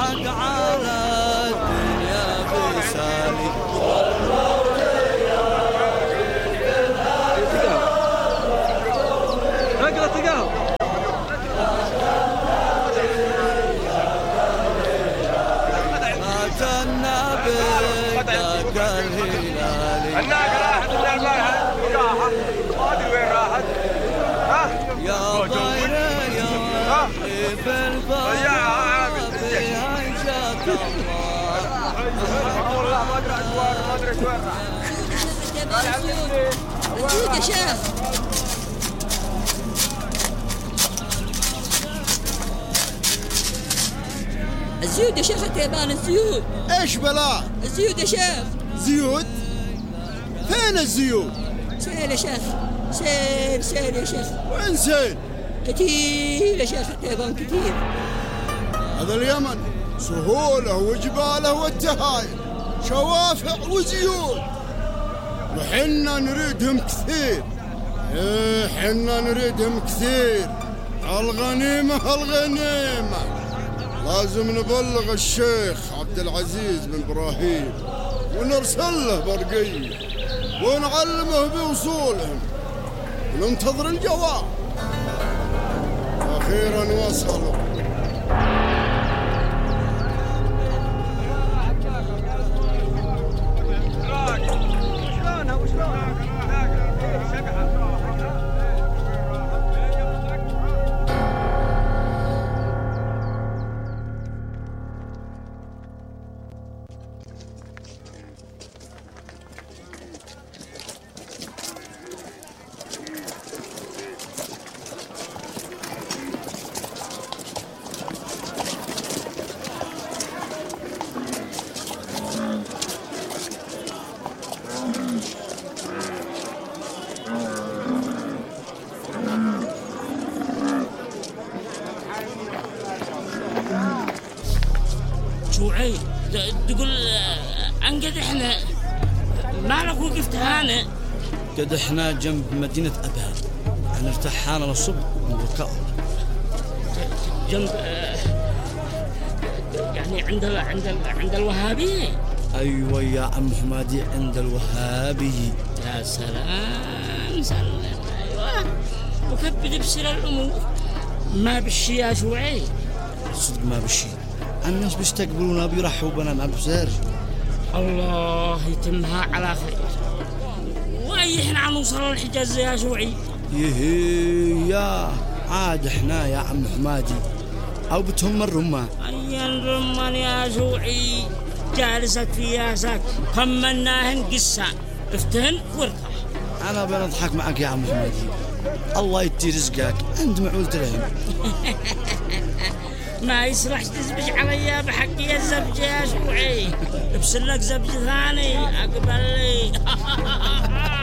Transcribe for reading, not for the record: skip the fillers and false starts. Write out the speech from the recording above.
الحق على الدنيا بيسالي اقرا تقاو مات النبي دق الهلالي الناقة راحت من المرحل وراحت ما ادري وين راحت يا طير يا في الفضاء بها جاك الله والله ما ادري وين راحت زيود يا شيخ الزيود يا شيخ التيبان الزيود ايش بلا؟ الزيود يا شيخ زيود؟ فين الزيود؟ سيل يا شيخ سيل يا شيخ وين سيل؟ كثير يا شيخ التيبان كثير هذا اليمن سهوله وجباله والتهايل شوافع وزيود وحنا نريدهم كثير حنا نريدهم كثير الغنيمة لازم نبلغ الشيخ عبد العزيز بن إبراهيم ونرسل له برقية ونعلمه بوصولهم وننتظر الجواب. أخيرا وصلوا. شوعي تقول انقد احنا مالك وقفت هنا؟ قد احنا جنب مدينة أبها هنرتاح حالنا للصبح من بكاء جنب يعني عند الوهابي. أيوة يا عم حمادي عند الوهابي. يا سلام سلام. أيوة وكيف بتبصر الأمور؟ ما بالشي يا شوعي. صدق ما بالشي، الناس بيستقبلونا بيرحبوا بنا ما بزار. الله يتمها على خير. واي احنا عنوصل الحجاز يا شوعي. يا عاد احنا يا عم حمادي او بتهم الرمان. اي الرمان يا شوعي جالست في ياسك كمناهن قصة افتهن وارتاح. انا بنضحك معك يا عم حمادي، الله يدي رزقك عند معول درهم. ما يصلح تزبج عليا بحقي الزبج يا شوعي، ابسل لك زبج ثاني اقبل لي.